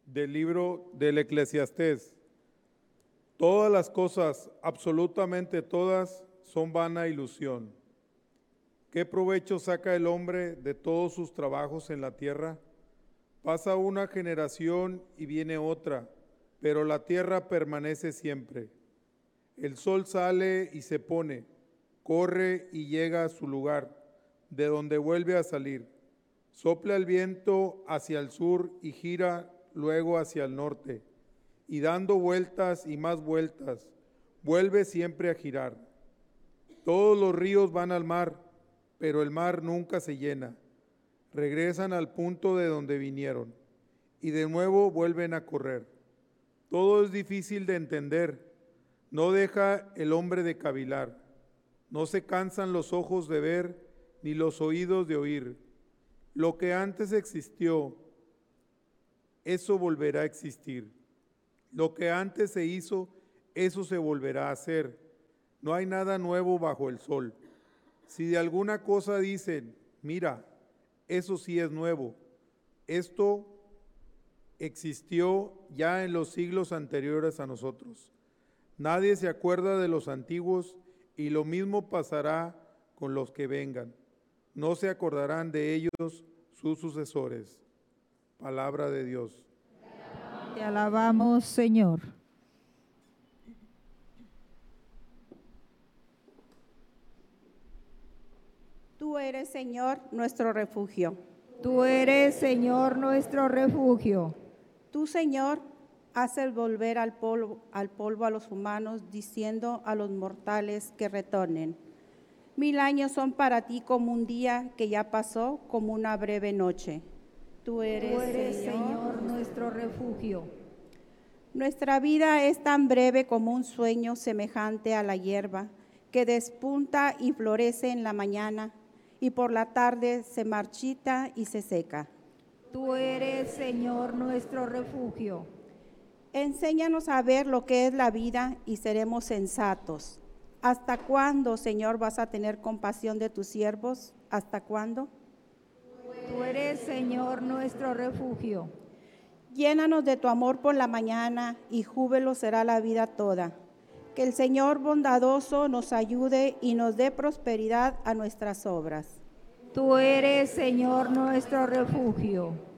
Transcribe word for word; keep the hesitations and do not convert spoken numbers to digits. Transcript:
Del libro del Eclesiastés. Todas las cosas, absolutamente todas, son vana ilusión. ¿Qué provecho saca el hombre de todos sus trabajos en la tierra? Pasa una generación y viene otra, pero la tierra permanece siempre. El sol sale y se pone, corre y llega a su lugar, de donde vuelve a salir. Sopla el viento hacia el sur y gira luego hacia el norte, y dando vueltas y más vueltas, vuelve siempre a girar. Todos los ríos van al mar, pero el mar nunca se llena. Regresan al punto de donde vinieron, y de nuevo vuelven a correr. Todo es difícil de entender, no deja el hombre de cavilar. No se cansan los ojos de ver, ni los oídos de oír. Lo que antes existió, eso volverá a existir. Lo que antes se hizo, eso se volverá a hacer. No hay nada nuevo bajo el sol. Si de alguna cosa dicen, mira, eso sí es nuevo, esto existió ya en los siglos anteriores a nosotros. Nadie se acuerda de los antiguos y lo mismo pasará con los que vengan. No se acordarán de ellos sus sucesores. Palabra de Dios. Te alabamos, Señor. Tú eres, Señor, nuestro refugio. Tú eres, Señor, nuestro refugio. Tú, Señor, haces volver al polvo, al polvo a los humanos, diciendo a los mortales que retornen. Mil años son para ti como un día que ya pasó, como una breve noche. Tú eres, Tú eres Señor, Señor, nuestro refugio. Nuestra vida es tan breve como un sueño semejante a la hierba, que despunta y florece en la mañana, y por la tarde se marchita y se seca. Tú eres, Señor, nuestro refugio. Enséñanos a ver lo que es la vida y seremos sensatos. ¿Hasta cuándo, Señor, vas a tener compasión de tus siervos? ¿Hasta cuándo? Tú eres, Señor, nuestro refugio. Llénanos de tu amor por la mañana y júbilo será la vida toda. Que el Señor bondadoso nos ayude y nos dé prosperidad a nuestras obras. Tú eres, Señor, nuestro refugio.